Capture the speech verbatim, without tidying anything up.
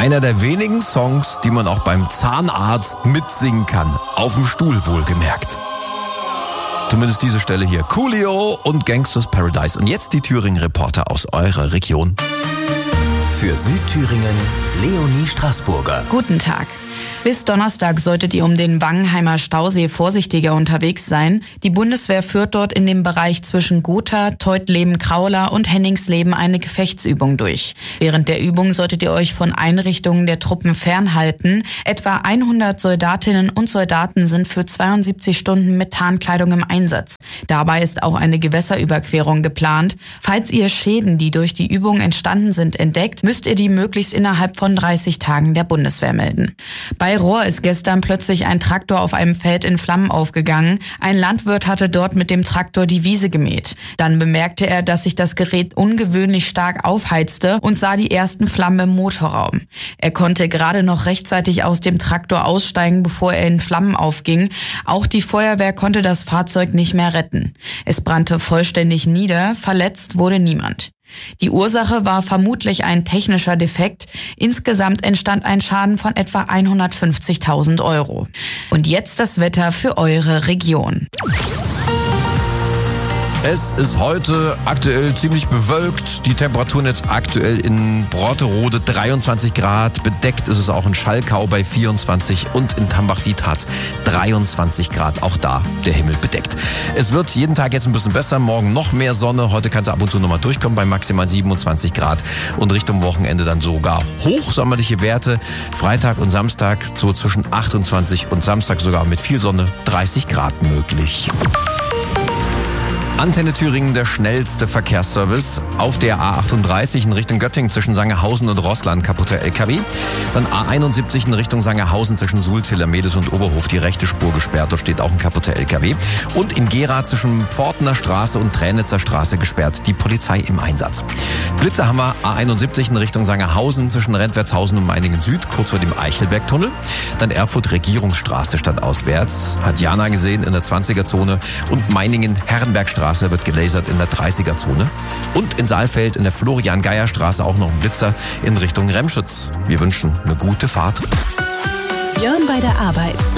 Einer der wenigen Songs, die man auch beim Zahnarzt mitsingen kann. Auf dem Stuhl wohlgemerkt. Zumindest diese Stelle hier. Coolio und Gangsters Paradise. Und jetzt die Thüringen-Reporter aus eurer Region. Für Südthüringen, Leonie Straßburger. Guten Tag. Bis Donnerstag solltet ihr um den Wangenheimer Stausee vorsichtiger unterwegs sein. Die Bundeswehr führt dort in dem Bereich zwischen Gotha, Teutleben-Krauler und Henningsleben eine Gefechtsübung durch. Während der Übung solltet ihr euch von Einrichtungen der Truppen fernhalten. Etwa hundert Soldatinnen und Soldaten sind für zweiundsiebzig Stunden mit Tarnkleidung im Einsatz. Dabei ist auch eine Gewässerüberquerung geplant. Falls ihr Schäden, die durch die Übung entstanden sind, entdeckt, müsst ihr die möglichst innerhalb von dreißig Tagen der Bundeswehr melden. Bei Rohr ist gestern plötzlich ein Traktor auf einem Feld in Flammen aufgegangen. Ein Landwirt hatte dort mit dem Traktor die Wiese gemäht. Dann bemerkte er, dass sich das Gerät ungewöhnlich stark aufheizte und sah die ersten Flammen im Motorraum. Er konnte gerade noch rechtzeitig aus dem Traktor aussteigen, bevor er in Flammen aufging. Auch die Feuerwehr konnte das Fahrzeug nicht mehr retten. Es brannte vollständig nieder, verletzt wurde niemand. Die Ursache war vermutlich ein technischer Defekt. Insgesamt entstand ein Schaden von etwa hundertfünfzigtausend Euro. Und jetzt das Wetter für eure Region. Es ist heute aktuell ziemlich bewölkt. Die Temperaturen jetzt aktuell in Brotterode dreiundzwanzig Grad. Bedeckt ist es auch in Schallkau bei vierundzwanzig und in Tambach-Dietharz dreiundzwanzig Grad. Auch da der Himmel bedeckt. Es wird jeden Tag jetzt ein bisschen besser. Morgen noch mehr Sonne. Heute kann es ab und zu nochmal durchkommen bei maximal siebenundzwanzig Grad. Und Richtung Wochenende dann sogar hochsommerliche Werte. Freitag und Samstag so zwischen achtundzwanzig und Samstag sogar mit viel Sonne dreißig Grad möglich. Antenne Thüringen, der schnellste Verkehrsservice. Auf der A achtunddreißig in Richtung Göttingen zwischen Sangerhausen und Roßland kaputter L K W. Dann A einundsiebzig in Richtung Sangerhausen zwischen Sulziller, Medes und Oberhof. Die rechte Spur gesperrt, dort steht auch ein kaputter L K W. Und in Gera zwischen Pfortner Straße und Tränitzer Straße gesperrt. Die Polizei im Einsatz. Blitze haben wir A einundsiebzig in Richtung Sangerhausen zwischen Rentwertshausen und Meiningen Süd, kurz vor dem Eichelbergtunnel. Dann Erfurt Regierungsstraße stadtauswärts. Hat Jana gesehen in der zwanziger-Zone. Und Meiningen Herrenbergstraße wird gelasert in der dreißiger-Zone. Und in Saalfeld in der Florian-Geier-Straße auch noch ein Blitzer in Richtung Remschütz. Wir wünschen eine gute Fahrt. Björn bei der Arbeit.